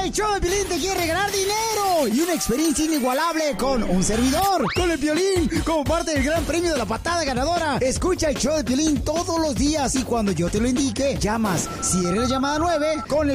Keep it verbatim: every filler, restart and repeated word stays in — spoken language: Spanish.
El show de Piolín te quiere ganar dinero y una experiencia inigualable con un servidor, con el Piolín, como parte del gran premio de la patada ganadora. Escucha el show de Piolín todos los días y cuando yo te lo indique, llamas. Si eres la llamada nueve, con el